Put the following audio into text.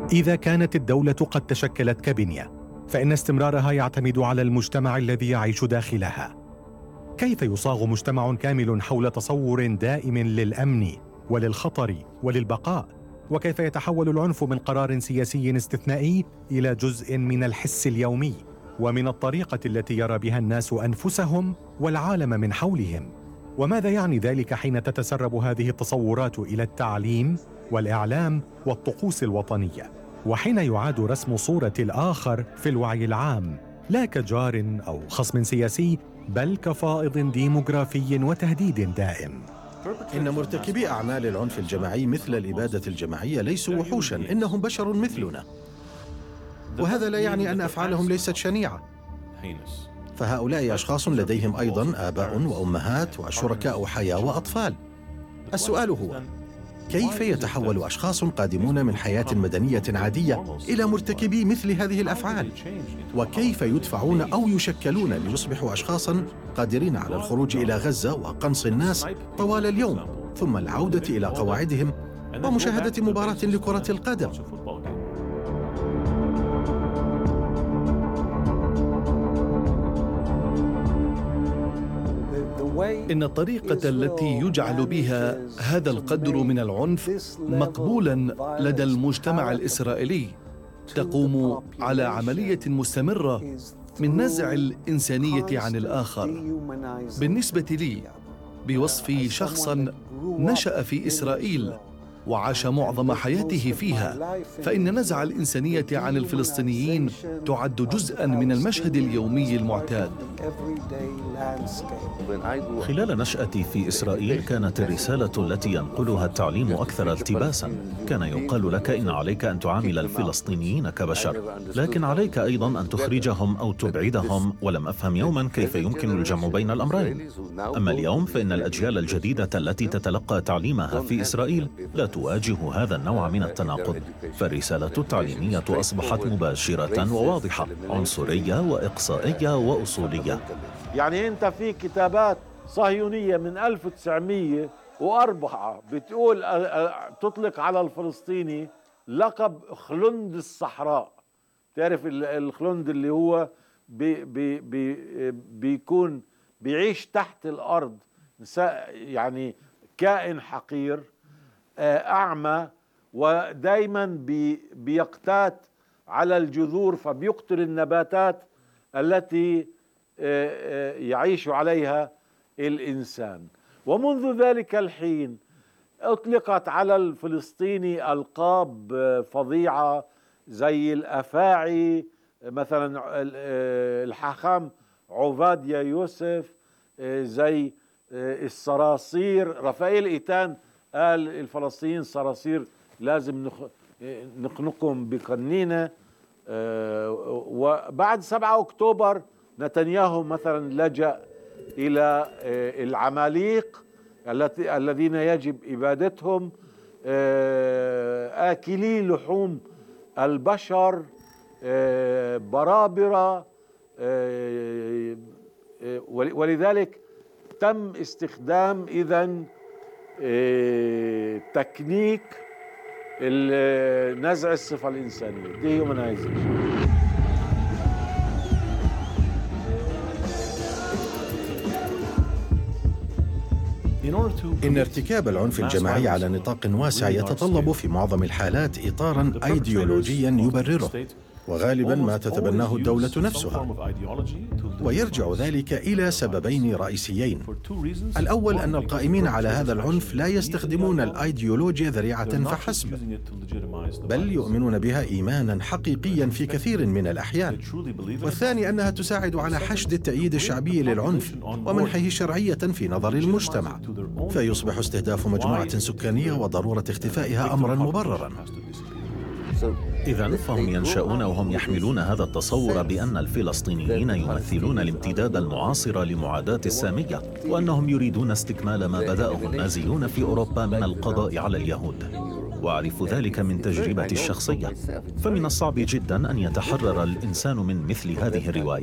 إذا كانت الدولة قد تشكلت كبنية، فإن استمرارها يعتمد على المجتمع الذي يعيش داخلها. كيف يصاغ مجتمع كامل حول تصور دائم للأمن وللخطر وللبقاء؟ وكيف يتحول العنف من قرار سياسي استثنائي إلى جزء من الحس اليومي ومن الطريقة التي يرى بها الناس أنفسهم والعالم من حولهم؟ وماذا يعني ذلك حين تتسرب هذه التصورات إلى التعليم والإعلام والطقوس الوطنية، وحين يعاد رسم صورة الآخر في الوعي العام لا كجار أو خصم سياسي، بل كفائض ديموغرافي وتهديد دائم؟ إن مرتكبي أعمال العنف الجماعي مثل الإبادة الجماعية ليسوا وحوشاً، إنهم بشر مثلنا، وهذا لا يعني أن أفعالهم ليست شنيعة. فهؤلاء أشخاص لديهم أيضاً آباء وأمهات وشركاء حياة وأطفال. السؤال هو: كيف يتحول أشخاص قادمون من حياة مدنية عادية إلى مرتكبي مثل هذه الأفعال؟ وكيف يدفعون أو يشكلون ليصبحوا أشخاصاً قادرين على الخروج إلى غزة وقنص الناس طوال اليوم، ثم العودة إلى قواعدهم ومشاهدة مباراة لكرة القدم؟ إن الطريقة التي يجعل بها هذا القدر من العنف مقبولاً لدى المجتمع الإسرائيلي تقوم على عملية مستمرة من نزع الإنسانية عن الآخر. بالنسبة لي، بوصفي شخصاً نشأ في إسرائيل وعاش معظم حياته فيها، فإن نزع الإنسانية عن الفلسطينيين تعد جزءاً من المشهد اليومي المعتاد. خلال نشأتي في إسرائيل كانت الرسالة التي ينقلها التعليم أكثر التباساً. كان يقال لك إن عليك أن تعامل الفلسطينيين كبشر، لكن عليك أيضاً أن تخرجهم أو تبعدهم، ولم أفهم يوماً كيف يمكن الجمع بين الأمرين. أما اليوم فإن الأجيال الجديدة التي تتلقى تعليمها في إسرائيل لا تواجه هذا النوع من التناقض، فالرسالة التعليمية أصبحت مباشرة وواضحة، عنصرية وإقصائية وأصولية. يعني أنت في كتابات صهيونية من 1904 بتقول تطلق على الفلسطيني لقب خلند الصحراء. تعرف الخلند اللي هو بيكون بيعيش تحت الأرض، يعني كائن حقير أعمى، ودايما بيقتات على الجذور فبيقتل النباتات التي يعيش عليها الإنسان. ومنذ ذلك الحين أطلقت على الفلسطيني ألقاب فظيعة زي الأفاعي، مثلا الحاخام عبادية يوسف، زي الصراصير. رافائيل إيتان قال الفلسطينيين صراصير لازم نخنقهم بقنينة. وبعد 7 أكتوبر نتنياهو مثلا لجأ إلى العماليق الذين يجب إبادتهم، آكلي لحوم البشر، برابرة. ولذلك تم استخدام إذن تكنيك نزع الصفة الإنسانية، dehumanization. إن ارتكاب العنف الجماعي على نطاق واسع يتطلب في معظم الحالات إطاراً أيديولوجياً يبرره، وغالباً ما تتبناه الدولة نفسها. ويرجع ذلك إلى سببين رئيسيين. الأول أن القائمين على هذا العنف لا يستخدمون الأيديولوجيا ذريعة فحسب، بل يؤمنون بها إيماناً حقيقياً في كثير من الأحيان. والثاني أنها تساعد على حشد التأييد الشعبي للعنف ومنحه شرعية في نظر المجتمع، فيصبح استهداف مجموعة سكانية وضرورة اختفائها أمراً مبرراً. إذن فهم ينشأون وهم يحملون هذا التصور بأن الفلسطينيين يمثلون الامتداد المعاصر لمعاداة السامية، وأنهم يريدون استكمال ما بدأه النازيون في أوروبا من القضاء على اليهود. وأعرف ذلك من تجربتي الشخصية، فمن الصعب جدا أن يتحرر الإنسان من مثل هذه الرواية.